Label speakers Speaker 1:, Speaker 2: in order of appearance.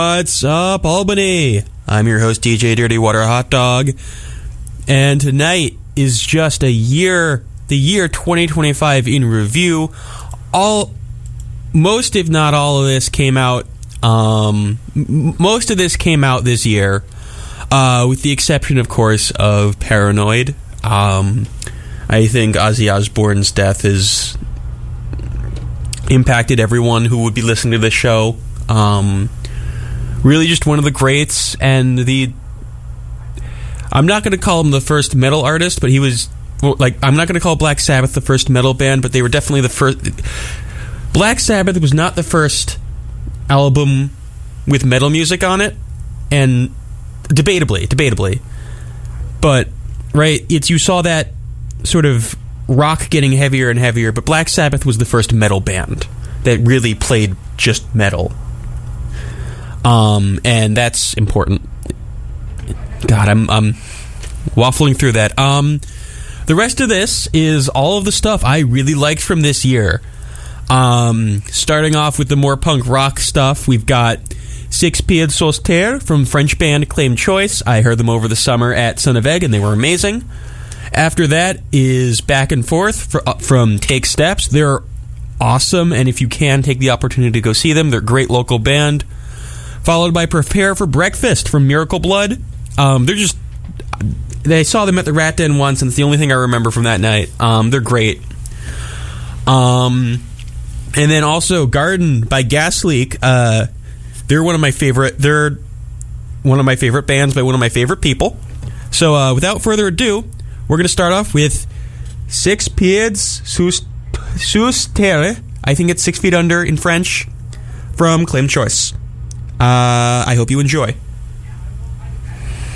Speaker 1: What's up, Albany? I'm your host, DJ Dirty Water Hot Dog, and tonight is just the year 2025 in review. Most, if not all of this came out. Most of this came out this year, with the exception, of course, of Paranoid. I think Ozzy Osbourne's death has impacted everyone who would be listening to this show. Really just one of the greats, and I'm not going to call him the first metal artist, but he was, I'm not going to call Black Sabbath the first metal band, but they were definitely the first. Black Sabbath was not the first album with metal music on it, and debatably. But, right, you saw that sort of rock getting heavier and heavier, but Black Sabbath was the first metal band that really played just metal. And that's important. God, I'm waffling through that. The rest of this is all of the stuff I really liked from this year. Starting off with the more punk rock stuff, we've got Six Pieds Sur Terre from French band Claim Choice. I heard them over the summer at Son of Egg, and they were amazing. After that is Back and Forth from Take Steps. They're awesome, and if you can, take the opportunity to go see them. They're a great local band. Followed by Prepare for Breakfast from Miracle Blood. They saw them at the Rat Den once, and it's the only thing I remember from that night. They're great. And then also Garden by Gas Leak. They're one of my favorite bands by one of my favorite people. So without further ado, we're going to start off with Six Pieds Sur Terre. I think it's 6 feet under in French, from Claim Choice. I hope you enjoy.